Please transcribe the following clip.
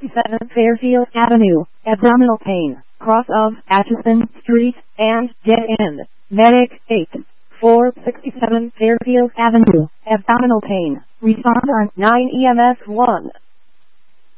467 Fairfield Avenue, abdominal pain, cross of Atchison Street, and dead end. Medic 8. 467 Fairfield Avenue, abdominal pain. Respond on 9 EMS 1.